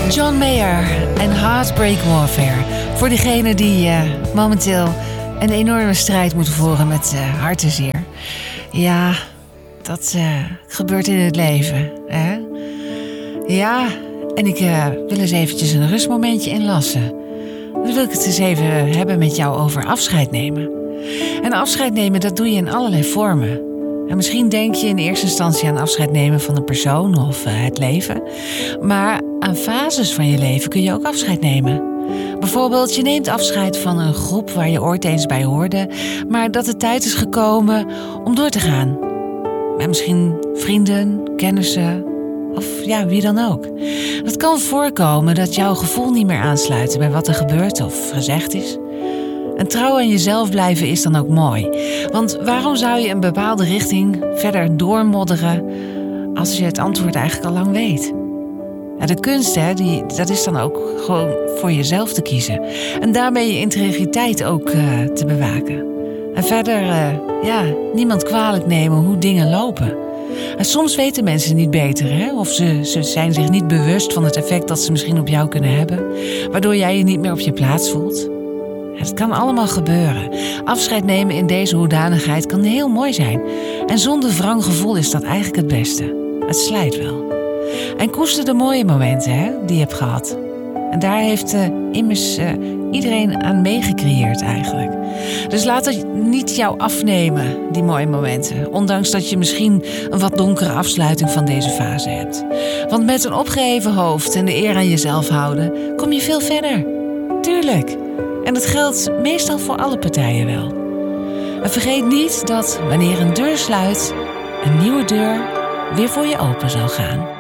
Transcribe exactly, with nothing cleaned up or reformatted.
John Mayer en Heartbreak Warfare. Voor diegenen die uh, momenteel een enorme strijd moeten voeren met uh, hartenzeer. Ja, dat uh, gebeurt in het leven. Hè? Ja, en ik uh, wil eens eventjes een rustmomentje inlassen. Dan wil ik het eens even hebben met jou over afscheid nemen. En afscheid nemen, dat doe je in allerlei vormen. En misschien denk je in eerste instantie aan afscheid nemen van een persoon of uh, het leven. Maar aan fases van je leven kun je ook afscheid nemen. Bijvoorbeeld, je neemt afscheid van een groep waar je ooit eens bij hoorde, maar dat de tijd is gekomen om door te gaan. Met misschien vrienden, kennissen of ja, wie dan ook. Het kan voorkomen dat jouw gevoel niet meer aansluit bij wat er gebeurt of gezegd is. En trouw aan jezelf blijven is dan ook mooi. Want waarom zou je een bepaalde richting verder doormodderen als je het antwoord eigenlijk al lang weet? Ja, de kunst, hè, die, dat is dan ook gewoon voor jezelf te kiezen. En daarmee je integriteit ook uh, te bewaken. En verder, uh, ja, niemand kwalijk nemen hoe dingen lopen. En soms weten mensen niet beter, hè? Of ze, ze zijn zich niet bewust van het effect dat ze misschien op jou kunnen hebben, waardoor jij je niet meer op je plaats voelt. Het kan allemaal gebeuren. Afscheid nemen in deze hoedanigheid kan heel mooi zijn. En zonder wrang gevoel is dat eigenlijk het beste. Het slijt wel. En koester de mooie momenten, hè, die je hebt gehad. En daar heeft uh, immers uh, iedereen aan meegecreëerd eigenlijk. Dus laat het niet jou afnemen, die mooie momenten. Ondanks dat je misschien een wat donkere afsluiting van deze fase hebt. Want met een opgeheven hoofd en de eer aan jezelf houden, kom je veel verder. Tuurlijk. En dat geldt meestal voor alle partijen wel. En vergeet niet dat wanneer een deur sluit, een nieuwe deur weer voor je open zal gaan.